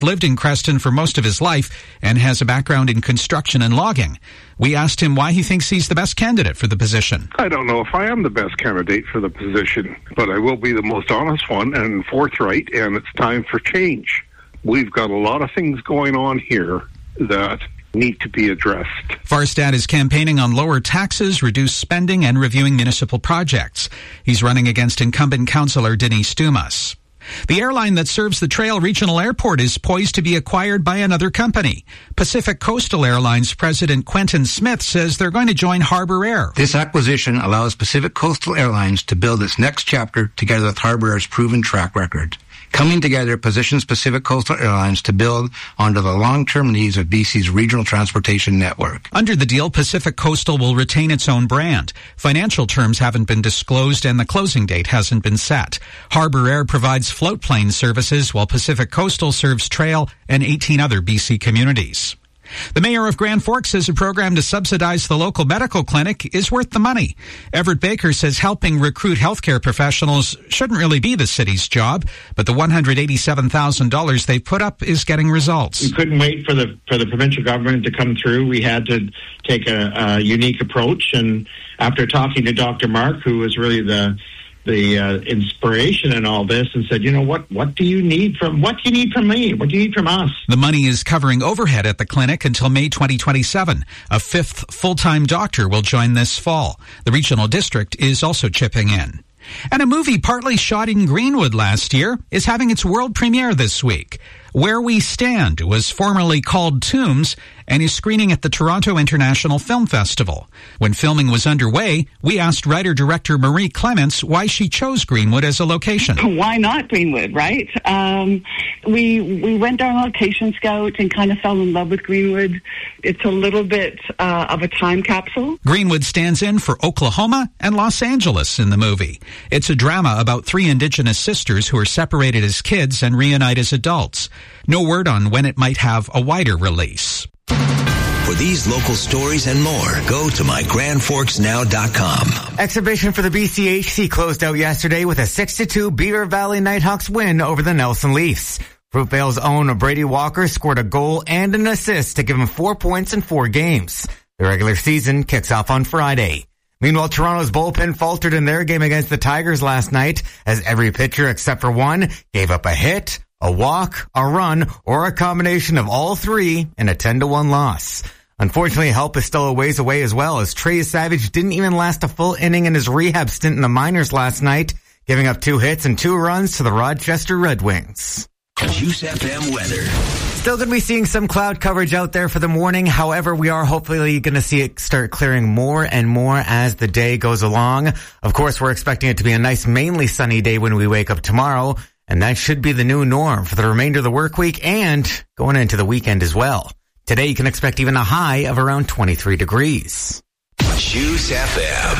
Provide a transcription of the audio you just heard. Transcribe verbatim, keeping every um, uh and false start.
lived in Creston for most of his life and has a background in construction and logging. We asked him why he thinks he's the best candidate for the position. I don't know if I am the best candidate for the position, but I will be the most honest one and forthright, and it's time for change. We've got a lot of things going on here that need to be addressed. Farstad is campaigning on lower taxes, reduced spending, and reviewing municipal projects. He's running against incumbent councillor Denise Dumas. The airline that serves the Trail Regional Airport is poised to be acquired by another company. Pacific Coastal Airlines President Quentin Smith says they're going to join Harbour Air. This acquisition allows Pacific Coastal Airlines to build its next chapter together with Harbour Air's proven track record. Coming together positions Pacific Coastal Airlines to build onto the long-term needs of B C's regional transportation network. Under the deal, Pacific Coastal will retain its own brand. Financial terms haven't been disclosed and the closing date hasn't been set. Harbour Air provides float plane services while Pacific Coastal serves Trail and eighteen other B C communities. The mayor of Grand Forks says a program to subsidize the local medical clinic is worth the money. Everett Baker says helping recruit healthcare professionals shouldn't really be the city's job, but the one hundred eighty-seven thousand dollars they've put up is getting results. We couldn't wait for the for the provincial government to come through. We had to take a, a unique approach, and after talking to Doctor Mark, who was really the the uh, inspiration in all this, and said, you know, what what do you need from what do you need from me? What do you need from us? The money is covering overhead at the clinic until May twenty twenty-seven. A fifth full-time doctor will join this fall. The regional district is also chipping in. And a movie partly shot in Greenwood last year is having its world premiere this week. Where We Stand was formerly called Tombs and is screening at the Toronto International Film Festival. When filming was underway, we asked writer-director Marie Clements why she chose Greenwood as a location. Why not Greenwood, right? Um, we we went on location scout and kind of fell in love with Greenwood. It's a little bit uh, of a time capsule. Greenwood stands in for Oklahoma and Los Angeles in the movie. It's a drama about three Indigenous sisters who are separated as kids and reunite as adults. No word on when it might have a wider release. For these local stories and more, go to my grand forks now dot com. Exhibition for the B C H C closed out yesterday with a six to two Beaver Valley Nighthawks win over the Nelson Leafs. Fruitvale's own Brady Walker scored a goal and an assist to give him four points in four games. The regular season kicks off on Friday. Meanwhile, Toronto's bullpen faltered in their game against the Tigers last night as every pitcher except for one gave up a hit, a walk, a run, or a combination of all three in a ten to one loss. Unfortunately, help is still a ways away as well, as Trey Savage didn't even last a full inning in his rehab stint in the minors last night, giving up two hits and two runs to the Rochester Red Wings. Juice F M weather. Still going to be seeing some cloud coverage out there for the morning. However, we are hopefully going to see it start clearing more and more as the day goes along. Of course, we're expecting it to be a nice, mainly sunny day when we wake up tomorrow, and that should be the new norm for the remainder of the work week and going into the weekend as well. Today, you can expect even a high of around twenty-three degrees. Juice F M.